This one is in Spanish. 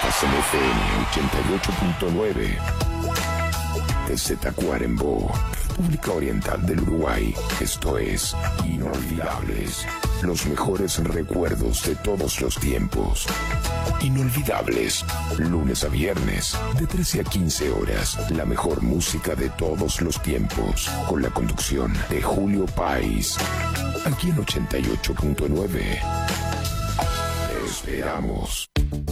Estás en FM 88.9. Desde Tacuarembó, República Oriental del Uruguay. Esto es Inolvidables. Los mejores recuerdos de todos los tiempos. Inolvidables. Lunes a viernes, de 13 a 15 horas. La mejor música de todos los tiempos. Con la conducción de Julio Páez. Aquí en 88.9. Te esperamos.